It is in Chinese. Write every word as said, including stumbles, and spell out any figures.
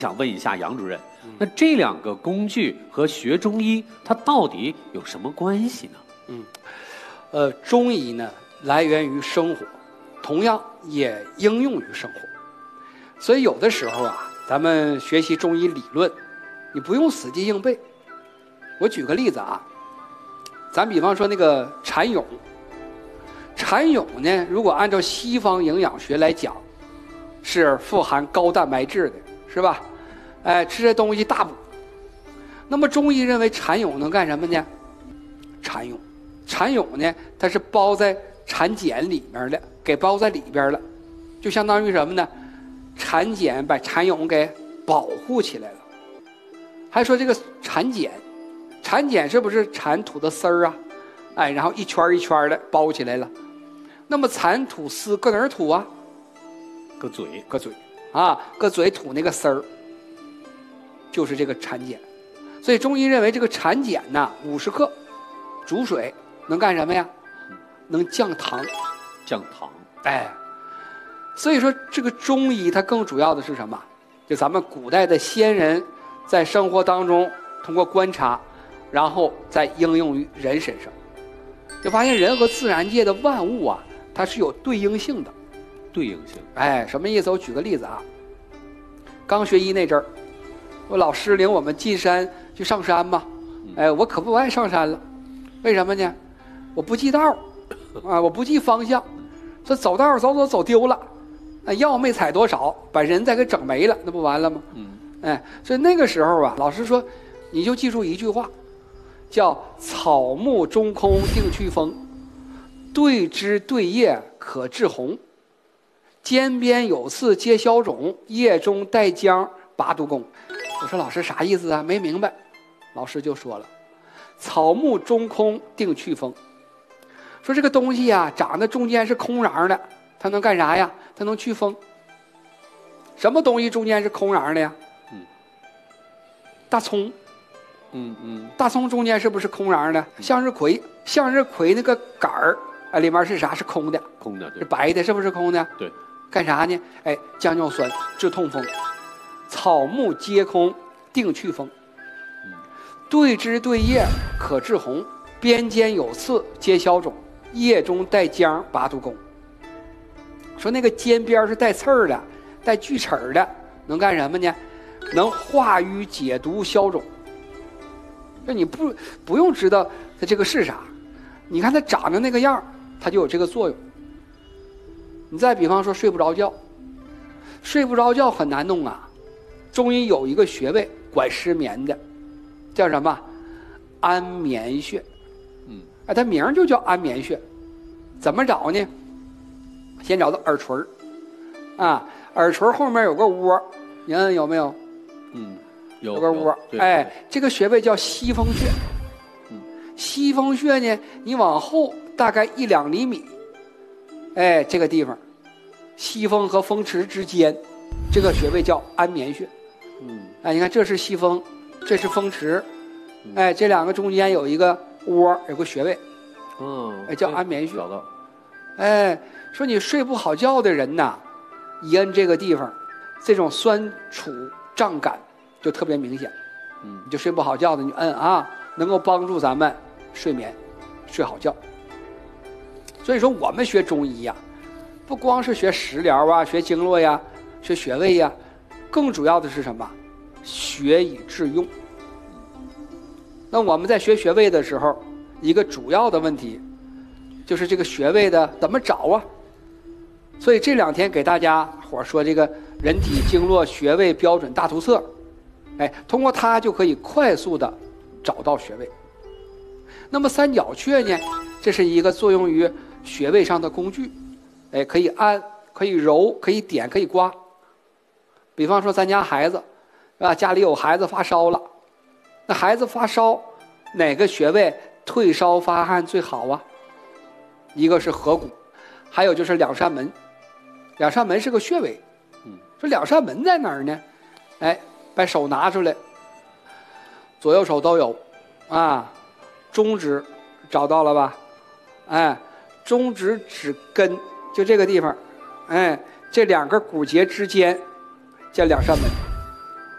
想问一下杨主任，那这两个工具和学中医它到底有什么关系呢？ 嗯，呃，中医呢来源于生活，同样也应用于生活。所以有的时候啊，咱们学习中医理论，你不用死记硬背。我举个例子啊，咱比方说那个蚕蛹，蚕蛹呢，如果按照西方营养学来讲，是富含高蛋白质的，是吧？哎，吃这东西大补。那么中医认为蚕蛹能干什么呢？蚕蛹，蚕蛹呢，它是包在蚕茧里面的，给包在里边了，就相当于什么呢？蚕茧把蚕蛹给保护起来了。还说这个蚕茧，蚕茧是不是蚕吐的丝儿啊？哎，然后一圈一圈的包起来了。那么蚕吐丝搁哪儿吐啊？ 搁嘴， 搁嘴啊，搁嘴吐那个丝儿，就是这个蚕茧。所以中医认为这个蚕茧呐，五十克煮水能干什么呀？能降糖。 降糖。 哎，所以说这个中医它更主要的是什么？就咱们古代的先人在生活当中通过观察，然后再应用于人身上，就发现人和自然界的万物啊，它是有对应性的。 对应性。 哎，什么意思？我举个例子啊，刚学医那阵儿，我老师领我们进山去上山嘛，哎，我可不爱上山了，为什么呢？我不记道啊，我不记方向，说走道走走走丢了，那药没采多少，把人再给整没了，那不完了吗？ 嗯， 哎，所以那个时候啊，老师说，你就记住一句话，叫草木中空定祛风，对枝对叶可治红，尖边有刺皆消肿，叶中带浆拔毒功。我说老师啥意思啊？没明白。老师就说了，草木中空定祛风，说这个东西呀、啊，长得中间是空瓤的，它能干啥呀？它能祛风。什么东西中间是空瓤的呀？ 嗯， 大葱。 嗯嗯， 大葱中间是不是空瓤的？向日葵，向日葵那个杆儿啊，里面是啥？是空的。 空的， 是白的，是不是空的？ 对。 干啥呢？哎，降尿酸，治痛风。草木皆空，定祛风。 嗯， 对枝对叶可治红，边间有刺皆消肿，叶中带浆拔毒功。说那个尖边是带刺儿的，带锯齿儿的，能干什么呢？能化瘀解毒消肿。那你不不用知道它这个是啥，你看它长得那个样，它就有这个作用。你再比方说睡不着觉，睡不着觉很难弄啊。中医有一个穴位管失眠的，叫什么？安眠穴。 嗯， 哎，它名就叫安眠穴。怎么找呢？先找到耳垂儿，啊，耳垂后面有个窝，你看有没有？ 嗯，有有个窝。哎，这个穴位叫西风穴。 嗯， 西风穴呢，你往后大概一两厘米。哎，这个地方，西风和风池之间，这个穴位叫安眠穴。 嗯， 哎，你看这是西风，这是风池，哎，这两个中间有一个窝，有个穴位， 嗯， 哎，叫安眠穴。 找到。 哎，说你睡不好觉的人呐，一摁这个地方，这种酸楚胀感就特别明显。 嗯， 你就睡不好觉的，你摁啊，能够帮助咱们睡眠，睡好觉。所以说我们学中医呀、啊，不光是学食疗啊，学经络呀，学穴位呀，更主要的是什么？学以致用。那我们在学穴位的时候，一个主要的问题就是这个穴位的怎么找啊？所以这两天给大家伙说这个人体经络穴位标准大图册，哎，通过它就可以快速的找到穴位。那么三角穴呢，这是一个作用于穴位上的工具，哎，可以按，可以揉，可以点，可以刮。比方说咱家孩子，是吧？家里有孩子发烧了，那孩子发烧，哪个穴位退烧发汗最好啊？一个是合谷，还有就是两扇门。两扇门是个穴位， 嗯， 说两扇门在哪儿呢？哎，把手拿出来，左右手都有，啊，中指找到了吧？哎，中指指根就这个地方，哎，这两个骨节之间叫两扇门。